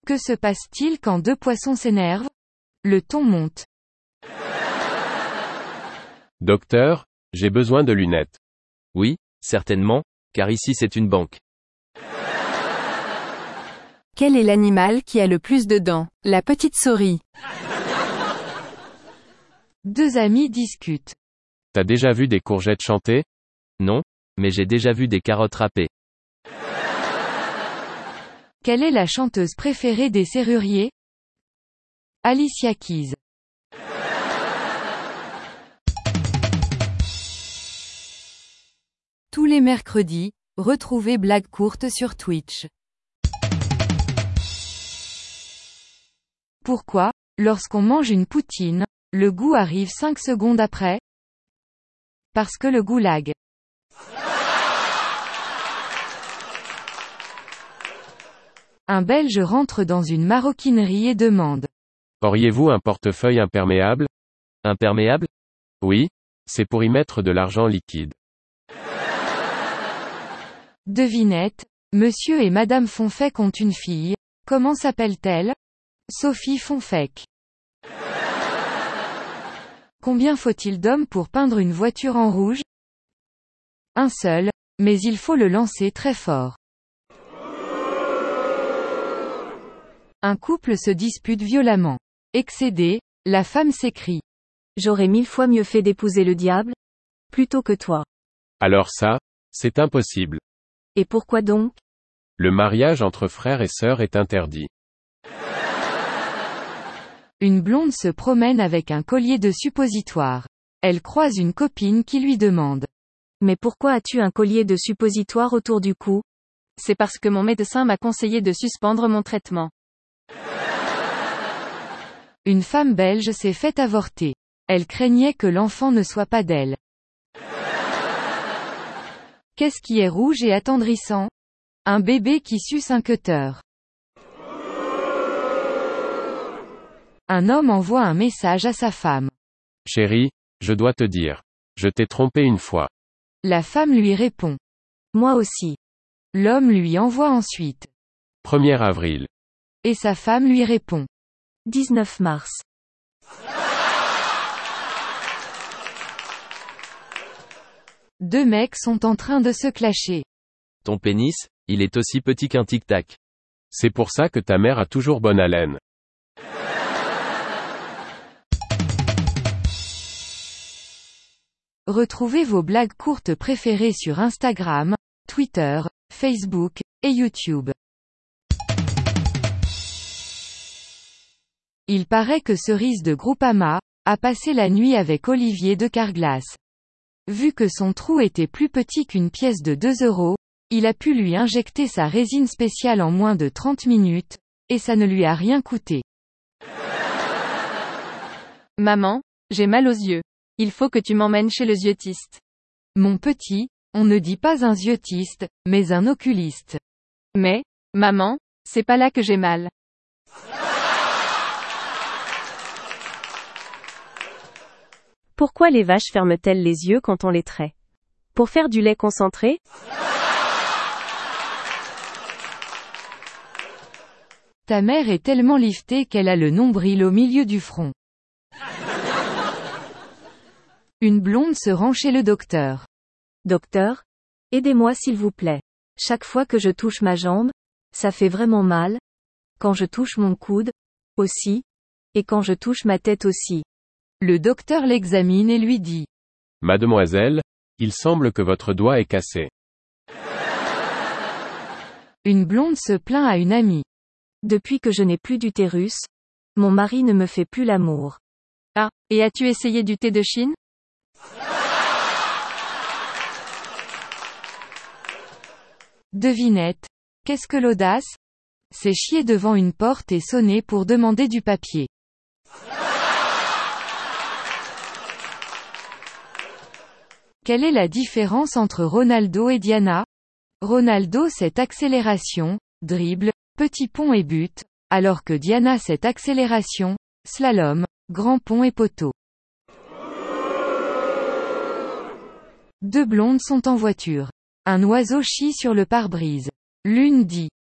Que se passe-t-il quand deux poissons s'énervent? Le ton monte. Docteur, j'ai besoin de lunettes. Oui, certainement, car ici c'est une banque. Quel est l'animal qui a le plus de dents? La petite souris. Deux amis discutent. T'as déjà vu des courgettes chanter? Non, mais j'ai déjà vu des carottes râpées. Quelle est la chanteuse préférée des serruriers? Alicia Keys. Tous les mercredis, retrouvez Blagues courtes sur Twitch. Pourquoi, lorsqu'on mange une poutine, le goût arrive 5 secondes après? Parce que le goulag. Un Belge rentre dans une maroquinerie et demande. Auriez-vous un portefeuille imperméable? Imperméable? Oui, c'est pour y mettre de l'argent liquide. Devinette, Monsieur et Madame Fonfec ont une fille. Comment s'appelle-t-elle? Sophie Fonfec. Combien faut-il d'hommes pour peindre une voiture en rouge? Un seul, mais il faut le lancer très fort. Un couple se dispute violemment. Excédée, la femme s'écrie. J'aurais 1000 fois mieux fait d'épouser le diable, plutôt que toi. Alors ça, c'est impossible. Et pourquoi donc? Le mariage entre frères et sœurs est interdit. Une blonde se promène avec un collier de suppositoire. Elle croise une copine qui lui demande. Mais pourquoi as-tu un collier de suppositoire autour du cou? C'est parce que mon médecin m'a conseillé de suspendre mon traitement. Une femme belge s'est fait avorter. Elle craignait que l'enfant ne soit pas d'elle. Qu'est-ce qui est rouge et attendrissant? Un bébé qui suce un cutter. Un homme envoie un message à sa femme. Chérie, je dois te dire. Je t'ai trompé une fois. La femme lui répond. Moi aussi. L'homme lui envoie ensuite. 1er avril. Et sa femme lui répond. 19 mars. Deux mecs sont en train de se clasher. Ton pénis, il est aussi petit qu'un tic-tac. C'est pour ça que ta mère a toujours bonne haleine. Retrouvez vos blagues courtes préférées sur Instagram, Twitter, Facebook, et YouTube. Il paraît que Cerise de Groupama a passé la nuit avec Olivier de Carglass. Vu que son trou était plus petit qu'une pièce de 2 €, il a pu lui injecter sa résine spéciale en moins de 30 minutes, et ça ne lui a rien coûté. Maman, j'ai mal aux yeux. Il faut que tu m'emmènes chez le yeux-tiste. Mon petit, on ne dit pas un yeux-tiste, mais un oculiste. Mais, maman, c'est pas là que j'ai mal. Pourquoi les vaches ferment-elles les yeux quand on les traite? Pour faire du lait concentré? Ta mère est tellement liftée qu'elle a le nombril au milieu du front. Une blonde se rend chez le docteur. Docteur, aidez-moi s'il vous plaît. Chaque fois que je touche ma jambe, ça fait vraiment mal. Quand je touche mon coude, aussi. Et quand je touche ma tête aussi. Le docteur l'examine et lui dit. Mademoiselle, il semble que votre doigt est cassé. Une blonde se plaint à une amie. Depuis que je n'ai plus d'utérus, mon mari ne me fait plus l'amour. Ah, et as-tu essayé du thé de Chine? Devinette. Qu'est-ce que l'audace? C'est chier devant une porte et sonner pour demander du papier. Quelle est la différence entre Ronaldo et Diana? Ronaldo c'est accélération, dribble, petit pont et but, alors que Diana c'est accélération, slalom, grand pont et poteau. Deux blondes sont en voiture. Un oiseau chie sur le pare-brise. L'une dit.